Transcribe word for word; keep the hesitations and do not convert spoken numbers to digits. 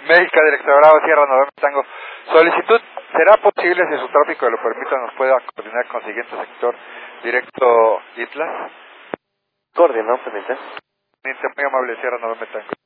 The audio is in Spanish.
Médica, director Bravo, Sierra November Tango. Solicitud, ¿será posible, si su tráfico lo permite, nos pueda coordinar con el siguiente sector directo Islas? Coordinado, permite. Muy amable, Sierra November Tango.